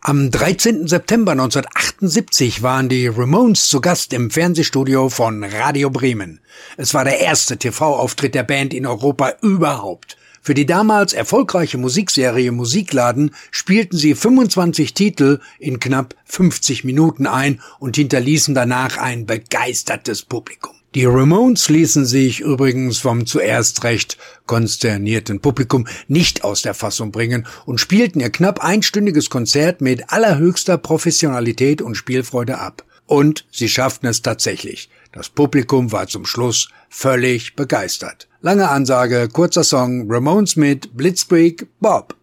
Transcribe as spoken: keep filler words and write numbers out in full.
Am dreizehnten September neunzehnhundertachtundsiebzig waren die Ramones zu Gast im Fernsehstudio von Radio Bremen. Es war der erste T V-Auftritt der Band in Europa überhaupt. Für die damals erfolgreiche Musikserie Musikladen spielten sie fünfundzwanzig Titel in knapp fünfzig Minuten ein und hinterließen danach ein begeistertes Publikum. Die Ramones ließen sich übrigens vom zuerst recht konsternierten Publikum nicht aus der Fassung bringen und spielten ihr knapp einstündiges Konzert mit allerhöchster Professionalität und Spielfreude ab. Und sie schafften es tatsächlich. Das Publikum war zum Schluss völlig begeistert. Lange Ansage, kurzer Song, Ramones mit Blitzkrieg Bob.